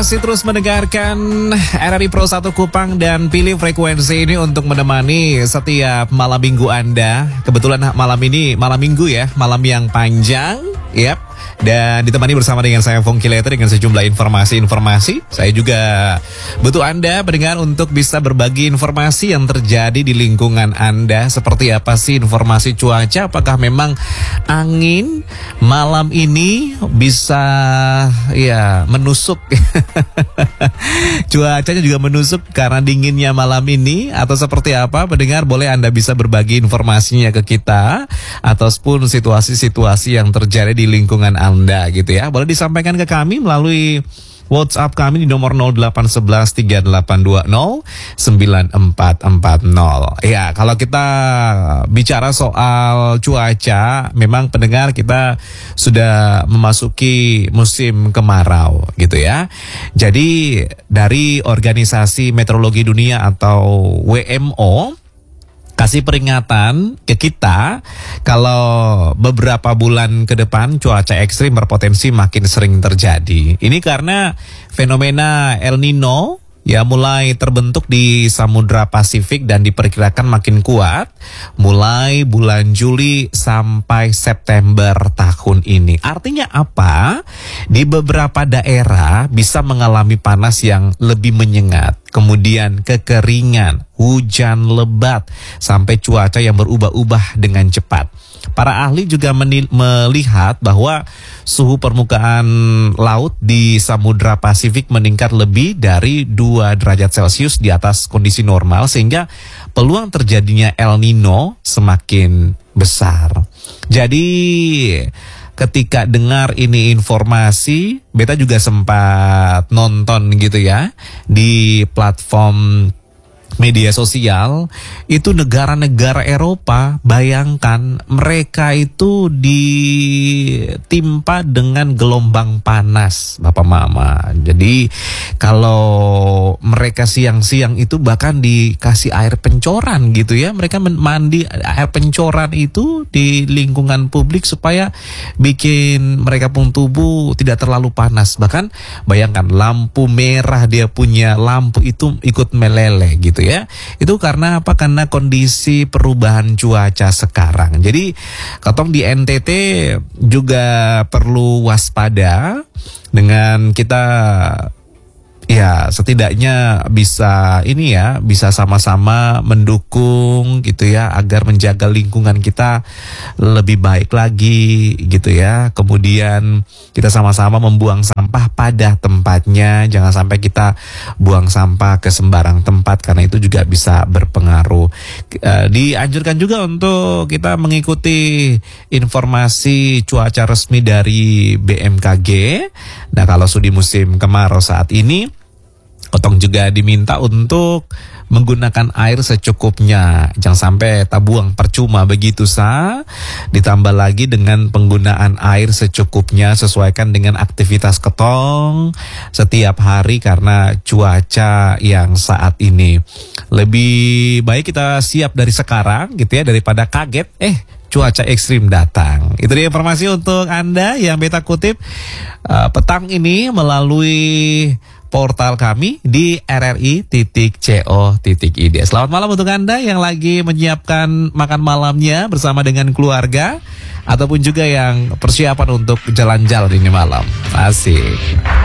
masih terus mendengarkan RRI Pro 1 Kupang dan pilih frekuensi ini untuk menemani setiap malam minggu Anda. Kebetulan malam ini malam minggu ya, malam yang panjang. Yap. Dan ditemani bersama dengan saya Fongki Letter dengan sejumlah informasi-informasi. Saya juga butuh Anda pendengar untuk bisa berbagi informasi yang terjadi di lingkungan Anda. Seperti apa sih informasi cuaca? Apakah memang angin malam ini bisa ya menusuk? Cuacanya juga menusuk karena dinginnya malam ini atau seperti apa? Pendengar boleh Anda bisa berbagi informasinya ke kita ataupun situasi-situasi yang terjadi di lingkungan Anda gitu ya. Boleh disampaikan ke kami melalui WhatsApp kami di nomor 0811 3820 9440. Ya, kalau kita bicara soal cuaca, memang pendengar kita sudah memasuki musim kemarau gitu ya. Jadi dari Organisasi Meteorologi Dunia atau WMO kasih peringatan ke kita kalau beberapa bulan ke depan cuaca ekstrim berpotensi makin sering terjadi. Ini karena fenomena El Nino ya mulai terbentuk di Samudra Pasifik dan diperkirakan makin kuat mulai bulan Juli sampai September tahun ini. Artinya apa? Di beberapa daerah bisa mengalami panas yang lebih menyengat, kemudian kekeringan, hujan lebat, sampai cuaca yang berubah-ubah dengan cepat. Para ahli juga melihat bahwa suhu permukaan laut di Samudra Pasifik meningkat lebih dari 2 derajat Celcius di atas kondisi normal sehingga peluang terjadinya El Nino semakin besar. Jadi ketika dengar ini informasi, beta juga sempat nonton gitu ya di platform media sosial, itu negara-negara Eropa, bayangkan mereka itu ditimpa dengan gelombang panas, Bapak Mama. Jadi kalau mereka siang-siang itu bahkan dikasih air pencoran gitu ya, mereka mandi air pencoran itu di lingkungan publik supaya bikin mereka pun tubuh tidak terlalu panas. Bahkan bayangkan lampu merah dia punya lampu itu ikut meleleh gitu ya. Itu karena apa? Karena kondisi perubahan cuaca sekarang. Jadi katong di NTT juga perlu waspada dengan kita ya setidaknya bisa ini ya, bisa sama-sama mendukung gitu ya agar menjaga lingkungan kita lebih baik lagi gitu ya. Kemudian kita sama-sama membuang sampah pada tempatnya, jangan sampai kita buang sampah ke sembarang tempat karena itu juga bisa berpengaruh. Dianjurkan juga untuk kita mengikuti informasi cuaca resmi dari BMKG. Nah, kalau sudah musim kemarau saat ini, Otong juga diminta untuk menggunakan air secukupnya. Jangan sampai tabuang percuma begitu ditambah lagi dengan penggunaan air secukupnya, sesuaikan dengan aktivitas ketong setiap hari karena cuaca yang saat ini. Lebih baik kita siap dari sekarang gitu ya daripada kaget cuaca ekstrim datang. Itu dia informasi untuk Anda yang beta kutip petang ini melalui portal kami di rri.co.id. Selamat malam untuk Anda yang lagi menyiapkan makan malamnya bersama dengan keluarga ataupun juga yang persiapan untuk jalan-jalan ini malam. Asik.